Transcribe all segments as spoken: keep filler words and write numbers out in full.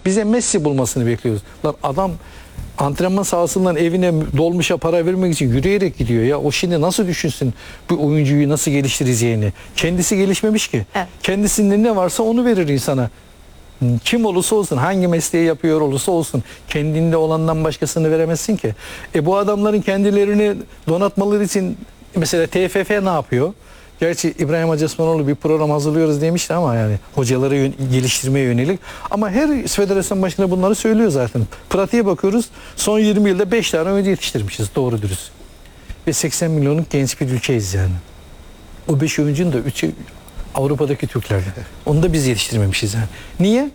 Bize Messi bulmasını bekliyoruz. Lan adam antrenman sahasından evine dolmuşa para vermek için yürüyerek gidiyor ya. O şimdi nasıl düşünsün bu oyuncuyu nasıl geliştireceğini? Kendisi gelişmemiş ki. Evet. Kendisinde ne varsa onu verir insana. Kim olursa olsun, hangi mesleği yapıyor olursa olsun, kendinde olandan başkasını veremezsin ki. E bu adamların kendilerini donatmaları için mesela T F F ne yapıyor? Gerçi İbrahim Hacı Osmanoğlu bir program hazırlıyoruz demişti ama yani hocaları yön, geliştirmeye yönelik. Ama her federasyon başkanı bunları söylüyor zaten. Pratiğe bakıyoruz, son yirmi yılda beş tane oyuncu yetiştirmişiz doğru dürüst. Ve seksen milyonluk genç bir ülkeyiz yani. O beş oyuncunun da üçü Avrupa'daki Türklerdi. Onu da biz yetiştirmemişiz yani. Niye?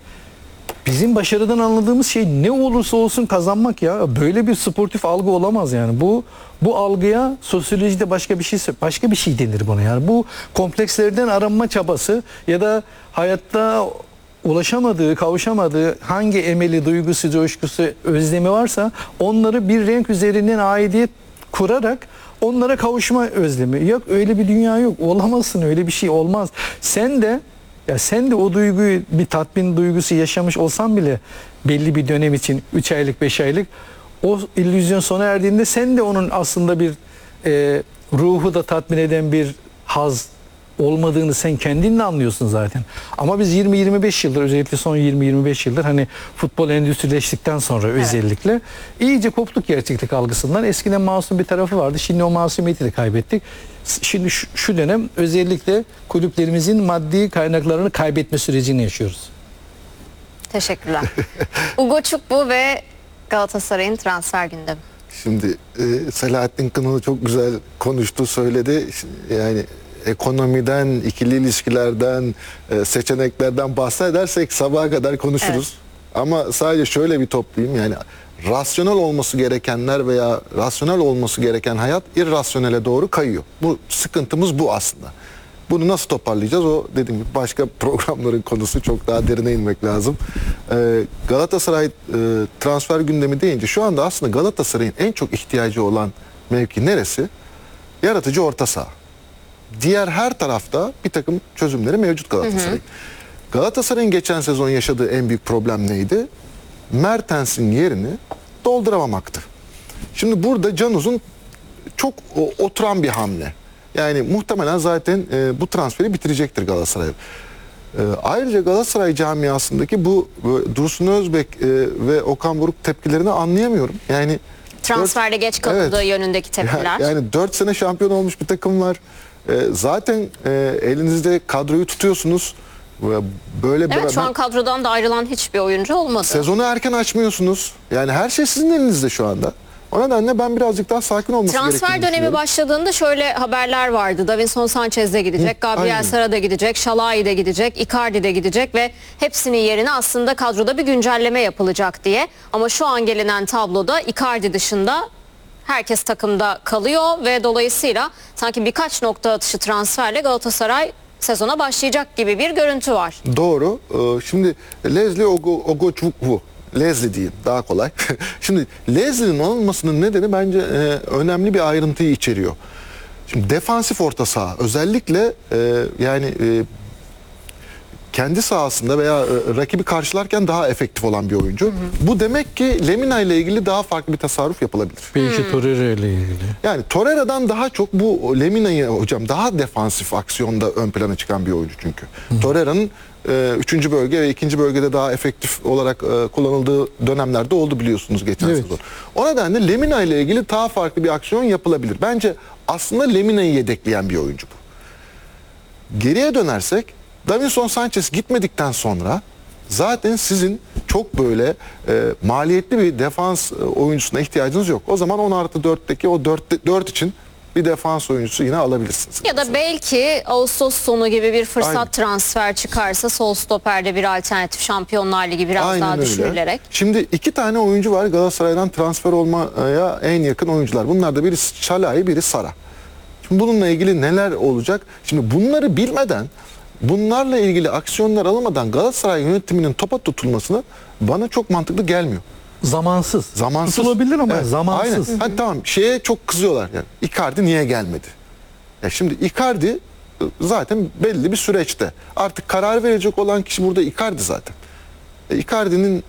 Bizim başarıdan anladığımız şey ne olursa olsun kazanmak ya. Böyle bir sportif algı olamaz yani. Bu bu algıya sosyolojide başka bir şey başka bir şey denir buna yani. Bu komplekslerden arınma çabası ya da hayatta ulaşamadığı, kavuşamadığı hangi emeli, duygusu, coşkusu, özlemi varsa onları bir renk üzerinden aidiyet kurarak onlara kavuşma özlemi. Yok öyle bir dünya yok. Olamazsın, öyle bir şey olmaz. Sen de ya sen de o duyguyu, bir tatmin duygusu yaşamış olsan bile belli bir dönem için üç aylık beş aylık o illüzyon sona erdiğinde sen de onun aslında bir e, ruhu da tatmin eden bir haz olmadığını sen kendin de anlıyorsun zaten. Ama biz yirmi yirmi beş yıldır, özellikle son yirmi yirmi beş yıldır hani futbol endüstrileştikten sonra evet. özellikle iyice koptuk gerçeklik algısından. Eskiden masum bir tarafı vardı. Şimdi o masumiyeti de kaybettik. Şimdi şu, şu dönem özellikle kulüplerimizin maddi kaynaklarını kaybetme sürecini yaşıyoruz. Teşekkürler. Ugo Çukbu ve Galatasaray'ın transfer gündemi. Şimdi e, Selahattin Kınalı çok güzel konuştu, söyledi. Yani ekonomiden, ikili ilişkilerden, e, seçeneklerden bahsedersek sabaha kadar konuşuruz. Evet. Ama sadece şöyle bir toplayayım, yani rasyonel olması gerekenler veya rasyonel olması gereken hayat irrasyonele doğru kayıyor. Bu sıkıntımız bu aslında. Bunu nasıl toparlayacağız? O dediğim gibi başka programların konusu, çok daha derine inmek lazım. Ee, Galatasaray e, transfer gündemi deyince şu anda aslında Galatasaray'ın en çok ihtiyacı olan mevki neresi? Yaratıcı orta saha. Diğer her tarafta bir takım çözümleri mevcut Galatasaray'ın. Galatasaray'ın geçen sezon yaşadığı en büyük problem neydi? Mertens'in yerini dolduramamaktı. Şimdi burada Can Uzun çok o, oturan bir hamle. Yani muhtemelen zaten e, bu transferi bitirecektir Galatasaray. E, ayrıca Galatasaray camiasındaki bu e, Dursun Özbek e, ve Okan Buruk tepkilerini anlayamıyorum. Yani transferde dört, geç kalındığı evet, yönündeki tepkiler. Yani dört sene şampiyon olmuş bir takım var. E, zaten e, elinizde kadroyu tutuyorsunuz. Böyle evet beraber, şu an kadrodan da ayrılan hiçbir oyuncu olmadı. Sezonu erken açmıyorsunuz. Yani her şey sizin elinizde şu anda. O nedenle ben birazcık daha sakin olması gerektiğini Transfer dönemi başladığında şöyle haberler vardı. Davinson Sanchez de gidecek, Hı, Gabriel Sara da gidecek, Şalai de gidecek, Icardi de gidecek ve hepsinin yerine aslında kadroda bir güncelleme yapılacak diye. Ama şu an gelinen tabloda Icardi dışında herkes takımda kalıyor ve dolayısıyla sanki birkaç nokta atışı transferle Galatasaray sezona başlayacak gibi bir görüntü var. Doğru. Şimdi Leslie Ogochukwu, Leslie diyeyim daha kolay. Şimdi Leslie'nin olmasının nedeni bence e, önemli bir ayrıntıyı içeriyor. Şimdi defansif orta saha özellikle e, yani e, kendi sahasında veya e, rakibi karşılarken daha efektif olan bir oyuncu. Hı hı. Bu demek ki Lemina ile ilgili daha farklı bir tasarruf yapılabilir. Belki hmm. Torreira ile ilgili. Yani Torreira'dan daha çok bu Lemina'yı hocam daha defansif aksiyonda ön plana çıkan bir oyuncu çünkü. Hmm. Torreira'nın e, üçüncü bölge ve ikinci bölgede daha efektif olarak e, kullanıldığı dönemlerde oldu biliyorsunuz geçen evet. sezon. O nedenle Lemina ile ilgili daha farklı bir aksiyon yapılabilir. Bence aslında Lemina'yı yedekleyen bir oyuncu bu. Geriye dönersek Davinson Sanchez gitmedikten sonra zaten sizin çok böyle e, maliyetli bir defans e, oyuncusuna ihtiyacınız yok. O zaman on artı dörtteki o dört için bir defans oyuncusu yine alabilirsiniz. Ya da mesela belki Ağustos sonu gibi bir fırsat Aynen. transfer çıkarsa sol stoperde bir alternatif, Şampiyonlar Ligi biraz Aynen daha öyle. düşünülerek. Şimdi iki tane oyuncu var Galatasaray'dan transfer olmaya en yakın oyuncular. Bunlar da biri Şalai, biri Sara. Şimdi bununla ilgili neler olacak? Şimdi bunları bilmeden, bunlarla ilgili aksiyonlar alamadan Galatasaray yönetiminin topa tutulmasını bana çok mantıklı gelmiyor. Zamansız. Zamansız. Tutulabilir ama evet, zamansız. Aynen. Ha, tamam şeye çok kızıyorlar. Yani Icardi niye gelmedi? Ya şimdi Icardi zaten belli bir süreçte. Artık karar verecek olan kişi burada Icardi zaten. E, Icardi'nin